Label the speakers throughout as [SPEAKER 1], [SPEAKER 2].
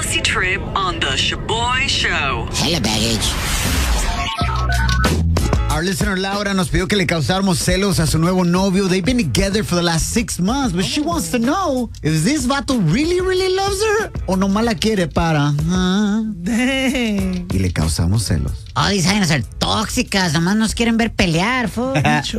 [SPEAKER 1] sexy trip on the Shaboy Show.
[SPEAKER 2] Hella baggage.
[SPEAKER 3] Our listener Laura nos pidió que le causáramos celos a su nuevo novio. They've been together for the last 6 months, but she wants to know if this vato really, really loves her o nomás la quiere para.
[SPEAKER 4] Dang.
[SPEAKER 3] Y le causamos celos.
[SPEAKER 2] Oh, these vainas are tóxicas. Nomás nos quieren ver pelear, fool.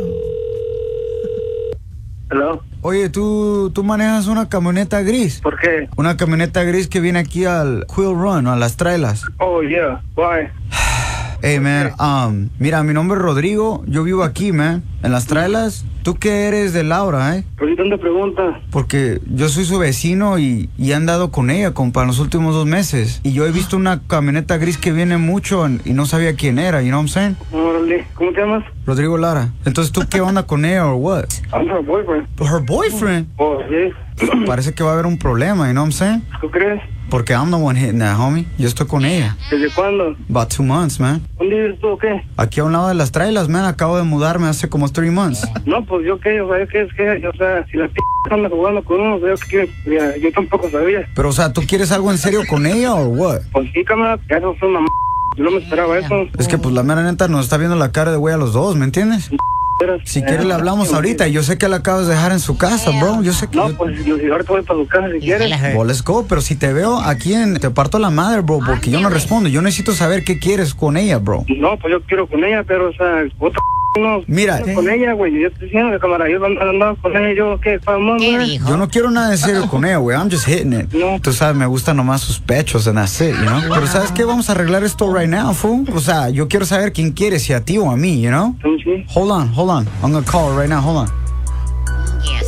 [SPEAKER 5] Hello.
[SPEAKER 4] Oye, ¿tú manejas una camioneta gris?
[SPEAKER 5] ¿Por qué?
[SPEAKER 4] Una camioneta gris que viene aquí al Quill Run, a las trailas.
[SPEAKER 5] Oh, yeah. Why?
[SPEAKER 4] Hey, man, mira, mi nombre es Rodrigo. Yo vivo aquí, man, en las trailas. ¿Tú qué eres de Laura,
[SPEAKER 5] ¿Por qué tanta pregunta?
[SPEAKER 4] Porque yo soy su vecino y he andado con ella, compa, en los últimos 2 meses. Y yo he visto una camioneta gris que viene mucho y no sabía quién era, you know what I'm saying?
[SPEAKER 5] Órale. ¿Cómo te llamas?
[SPEAKER 4] Rodrigo Lara. Entonces, ¿tú qué onda con ella o what?
[SPEAKER 5] I'm her boyfriend.
[SPEAKER 4] Her boyfriend?
[SPEAKER 5] Oh, sí.
[SPEAKER 4] Parece que va a haber un problema, you know what I'm saying?
[SPEAKER 5] ¿Tú crees?
[SPEAKER 4] Porque I'm the one hitting that, homie. Yo estoy con ella.
[SPEAKER 5] ¿Desde cuándo?
[SPEAKER 4] About 2 months, man.
[SPEAKER 5] ¿Dónde vives tú o qué?
[SPEAKER 4] Aquí a un lado de las trailas, man. Acabo de mudarme hace como 3 months.
[SPEAKER 5] No, pues yo qué, o sea, o sea, si la p*** anda jugando con uno, veo que mira, yo tampoco sabía.
[SPEAKER 4] Pero, o sea, ¿tú quieres algo en serio con ella o what?
[SPEAKER 5] Pues sí, cámara, ya eso fue una yo no me esperaba eso.
[SPEAKER 4] Es que, pues, la mera neta nos está viendo la cara de güey a los dos, ¿me entiendes? Si quieres le hablamos ahorita. Yo sé que la acabas de dejar en su casa, bro. Yo sé que...
[SPEAKER 5] No, pues yo ahorita voy para tu casa si quieres.
[SPEAKER 4] Well, let's go. Pero si te veo aquí te parto la madre, bro, porque yo no respondo. Yo necesito saber qué quieres con ella, bro.
[SPEAKER 5] No, pues yo quiero con ella, pero, o sea, otra no.
[SPEAKER 4] Mira,
[SPEAKER 5] con ella, güey. Yo estoy diciendo, cámara, yo andaba con ella, yo, ¿qué?
[SPEAKER 4] Yo no quiero nada de serio con ella, güey. I'm just hitting it.
[SPEAKER 5] No.
[SPEAKER 4] Tú sabes, me gustan nomás sus pechos and that's it, you know? Pero ¿sabes qué? Vamos a arreglar esto right now, fool. O sea, yo quiero saber quién quiere, si a ti o a mí, you know?
[SPEAKER 5] Sí.
[SPEAKER 4] Hold on. I'm gonna call her right now. Hold on.
[SPEAKER 2] Yes,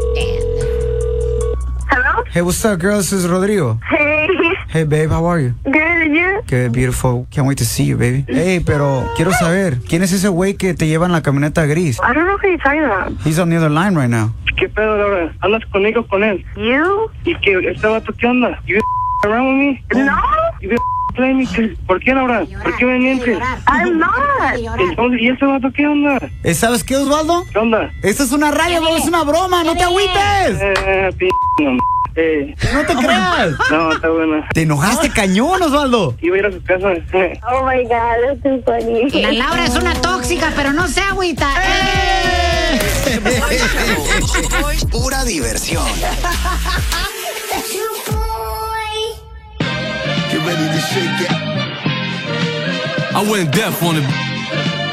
[SPEAKER 6] Hello?
[SPEAKER 4] Hey, what's up, girl? This is Rodrigo.
[SPEAKER 6] Hey.
[SPEAKER 4] Hey, babe, how are you?
[SPEAKER 6] Good, and you?
[SPEAKER 4] Good, beautiful. Can't wait to see you, baby. Hey, pero quiero saber, ¿quién es ese güey que te lleva en la camioneta gris?
[SPEAKER 6] I don't know who you're talking about.
[SPEAKER 4] He's on the other line right now.
[SPEAKER 5] ¿Qué pedo, Laura? ¿Andas conmigo con él?
[SPEAKER 6] You?
[SPEAKER 5] ¿Y qué? ¿Este vato qué onda? ¿You around with me?
[SPEAKER 6] No,
[SPEAKER 5] ¿You playing me? ¿Por qué, Laura? ¿Por qué me mientes?
[SPEAKER 6] I'm not.
[SPEAKER 5] Entonces, ¿y ese vato qué onda?
[SPEAKER 4] ¿Sabes qué, Osvaldo?
[SPEAKER 5] ¿Qué onda?
[SPEAKER 4] Esta es una radio, bro, es una broma, no te agüites.
[SPEAKER 5] No,
[SPEAKER 4] No te creas.
[SPEAKER 5] no, está buena.
[SPEAKER 4] Te enojaste cañón, Osvaldo.
[SPEAKER 5] Iba a ir a su casa.
[SPEAKER 6] Oh my God, that's too funny.
[SPEAKER 2] La Laura es una tóxica, pero no se agüita.
[SPEAKER 7] Pura diversión.
[SPEAKER 8] Get ready to shake it. I went deaf on it.